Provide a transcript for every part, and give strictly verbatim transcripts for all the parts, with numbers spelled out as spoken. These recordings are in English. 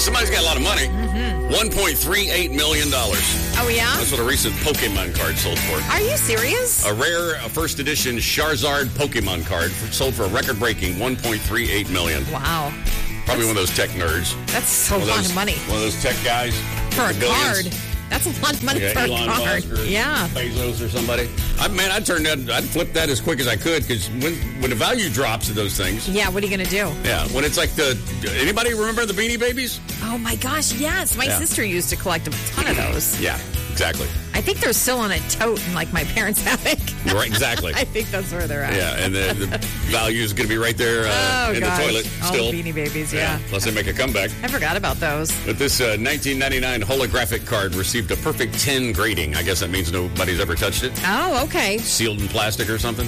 Well, somebody's got a lot of money. Mm-hmm. one point three eight million dollars. Oh, yeah? That's what a recent Pokemon card sold for. Are you serious? A rare uh, first edition Charizard Pokemon card for, sold for a record-breaking one point three eight million dollars. Wow. Probably That's, one of those tech nerds. That's a one lot of, those, of money. One of those tech guys. For a billions. card. That's a lot of money Yeah, for Elon a card. Musk or Yeah. Bezos or somebody. I, man, I'd turn that, I'd flip that as quick as I could because when, when the value drops of those things. Yeah, what are you going to do? Yeah, when it's like the, anybody remember the Beanie Babies? Oh, my gosh, yes. My Yeah. sister used to collect a ton of those. Yeah, exactly. I think they're still on a tote in, like, my parents' attic. Right, exactly. I think that's where they're at. Yeah, and the, the value is going to be right there uh, oh, in gosh. the toilet still. Oh, Beanie Babies, yeah. yeah. Unless they make a comeback. I forgot about those. But this uh, nineteen ninety-nine holographic card received a perfect ten grading. I guess that means nobody's ever touched it. Oh, okay. Sealed in plastic or something.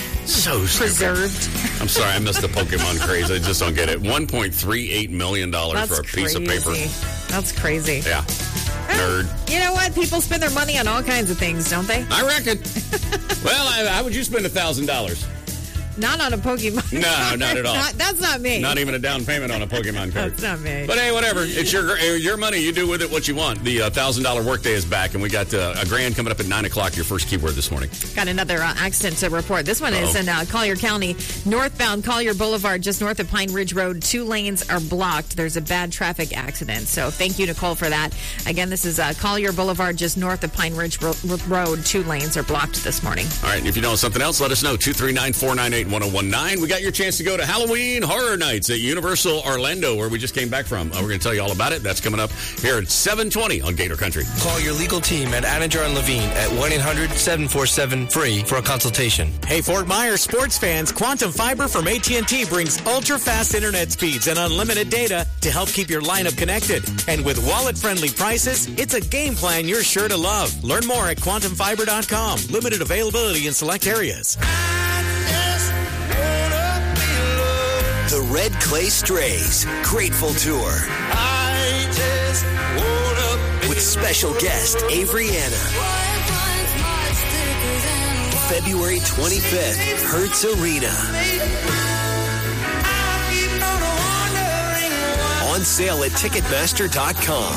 So stupid. Preserved. I'm sorry, I missed the Pokemon craze. I just don't get it. one point three eight million dollars That's for a piece crazy. of paper. That's crazy. Yeah. Nerd. You know what? People spend their money on all kinds of things, don't they? I reckon. Well, I, how would you spend one thousand dollars? Not on a Pokemon No, card. not at all. Not, that's not me. Not even a down payment on a Pokemon card. That's not me. But hey, whatever. It's your your money. You do with it what you want. The uh, one thousand dollars workday is back, and we got uh, a grand coming up at nine o'clock, your first keyword this morning. Got another uh, accident to report. This one Uh-oh. is in uh, Collier County, northbound Collier Boulevard, just north of Pine Ridge Road. Two lanes are blocked. There's a bad traffic accident. So thank you, Nicole, for that. Again, this is uh, Collier Boulevard, just north of Pine Ridge Ro- Road. Two lanes are blocked this morning. All right, and if you know something else, let us know. two three nine, four nine eight, one oh one nine. We got your chance to go to Halloween Horror Nights at Universal Orlando, where we just came back from. Uh, we're going to tell you all about it. That's coming up here at seven twenty on Gator Country. Call your legal team at Anajar and Levine at one eight hundred, seven four seven, free for a consultation. Hey, Fort Myers sports fans, Quantum Fiber from A T and T brings ultra-fast internet speeds and unlimited data to help keep your lineup connected. And with wallet-friendly prices, it's a game plan you're sure to love. Learn more at quantum fiber dot com. Limited availability in select areas. The Red Clay Strays Grateful Tour. With special guest Avery Anna. February twenty-fifth, Hertz Arena. On sale at ticketmaster dot com.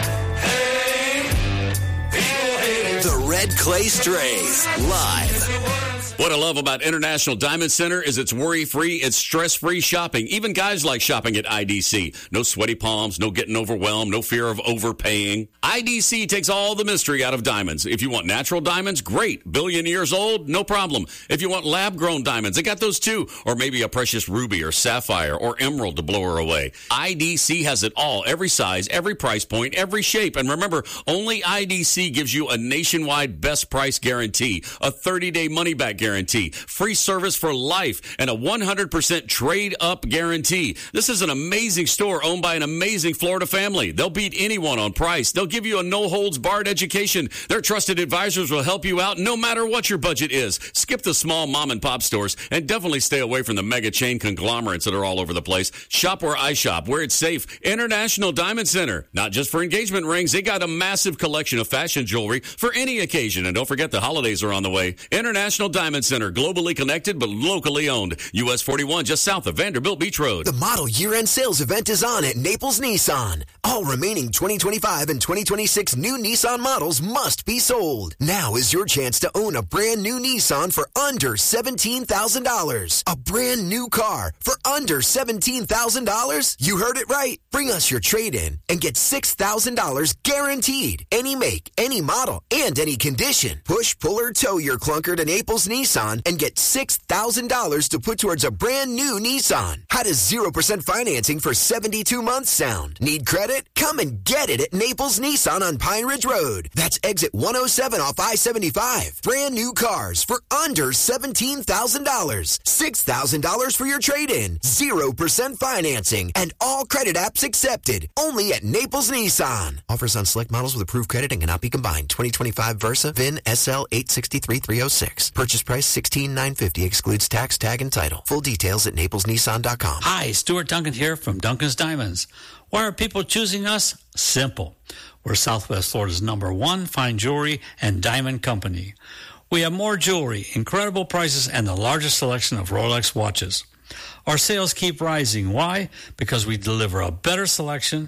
The Red Clay Strays, live. What I love about International Diamond Center is it's worry-free, it's stress-free shopping. Even guys like shopping at I D C. No sweaty palms, no getting overwhelmed, no fear of overpaying. I D C takes all the mystery out of diamonds. If you want natural diamonds, great. Billion years old, no problem. If you want lab-grown diamonds, they got those too. Or maybe a precious ruby or sapphire or emerald to blow her away. I D C has it all. Every size, every price point, every shape. And remember, only I D C gives you a nationwide best price guarantee, a thirty-day money-back guarantee. Guarantee, free service for life, and a one hundred percent trade-up guarantee. This is an amazing store owned by an amazing Florida family. They'll beat anyone on price. They'll give you a no-holds-barred education. Their trusted advisors will help you out no matter what your budget is. Skip the small mom-and-pop stores and definitely stay away from the mega chain conglomerates that are all over the place. Shop where I shop, where it's safe. International Diamond Center. Not just for engagement rings. They got a massive collection of fashion jewelry for any occasion. And don't forget the holidays are on the way. International Diamond Center, globally connected but locally owned. U S forty-one, just south of Vanderbilt Beach Road. The model year-end sales event is on at Naples Nissan. All remaining twenty twenty-five and twenty twenty-six new Nissan models must be sold. Now is your chance to own a brand new Nissan for under seventeen thousand dollars. A brand new car for under seventeen thousand dollars? You heard it right. Bring us your trade-in and get six thousand dollars guaranteed. Any make, any model, and any condition. Push, pull, or tow your clunker to Naples Nissan and get six thousand dollars to put towards a brand new Nissan. How does zero percent financing for seventy-two months sound? Need credit? Come and get it at Naples Nissan on Pine Ridge Road. That's exit one oh seven off I seventy-five. Brand new cars for under seventeen thousand dollars. six thousand dollars for your trade-in. zero percent financing. And all credit apps accepted. Only at Naples Nissan. Offers on select models with approved credit and cannot be combined. twenty twenty-five Versa, V I N S L eight six three three oh six. Purchase price sixteen thousand nine hundred fifty dollars. Excludes tax, tag, and title. Full details at naples nissan dot com. Hi, Stuart Duncan here from Duncan's Diamonds. Why are people choosing us? Simple. We're Southwest Florida's number one fine jewelry and diamond company. We have more jewelry, incredible prices, and the largest selection of Rolex watches. Our sales keep rising. Why? Because we deliver a better selection,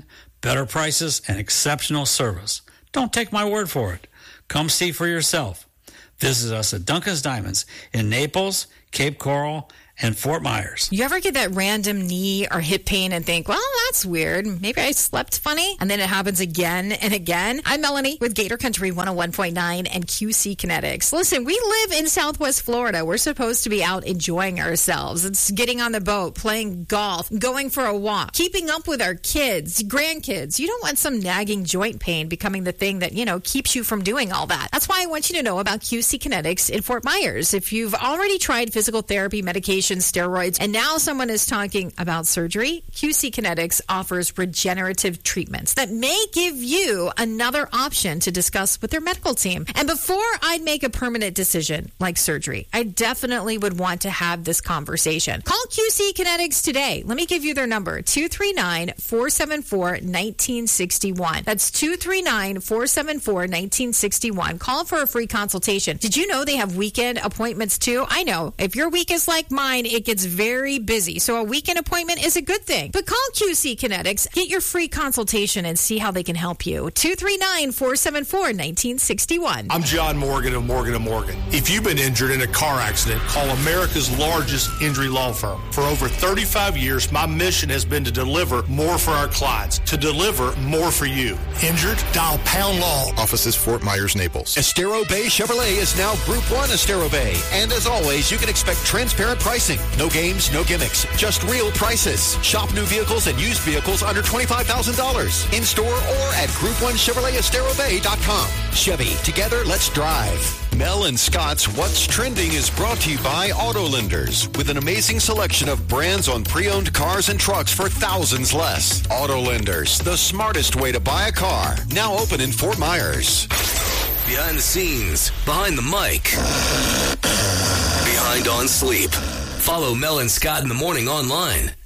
better prices, and exceptional service. Don't take my word for it. Come see for yourself. Visit us at Duncan's Diamonds in Naples, Cape Coral, and Fort Myers. You ever get that random knee or hip pain and think, well, that's weird. Maybe I slept funny. And then it happens again and again. I'm Melanie with Gator Country one oh one point nine and Q C Kinetics. Listen, we live in Southwest Florida. We're supposed to be out enjoying ourselves. It's getting on the boat, playing golf, going for a walk, keeping up with our kids, grandkids. You don't want some nagging joint pain becoming the thing that, you know, keeps you from doing all that. That's why I want you to know about Q C Kinetics in Fort Myers. If you've already tried physical therapy, medication, steroids, and now someone is talking about surgery, Q C Kinetics offers regenerative treatments that may give you another option to discuss with their medical team. And before I'd make a permanent decision like surgery, I definitely would want to have this conversation. Call Q C Kinetics today. Let me give you their number, two three nine, four seven four, one nine six one. That's two three nine, four seven four, one nine six one. Call for a free consultation. Did you know they have weekend appointments too? I know. If your week is like mine, it gets very busy. So a weekend appointment is a good thing. But call Q C Kinetics, get your free consultation, and see how they can help you. two three nine, four seven four, one nine six one. I'm John Morgan of Morgan and Morgan. If you've been injured in a car accident, call America's largest injury law firm. For over thirty-five years, my mission has been to deliver more for our clients, to deliver more for you. Injured? Dial Pound Law. Offices Fort Myers, Naples. Estero Bay Chevrolet is now Group one Estero Bay. And as always, you can expect transparent pricing. No games, no gimmicks, just real prices. Shop new vehicles and used vehicles under twenty-five thousand dollars. In store or at group one chevrolet estero bay dot com. Chevy, together, let's drive. Mel and Scott's What's Trending is brought to you by Auto Lenders, with an amazing selection of brands on pre-owned cars and trucks for thousands less. Auto Lenders, the smartest way to buy a car. Now open in Fort Myers. Behind the scenes, behind the mic, behind on sleep. Follow Mel and Scott in the morning online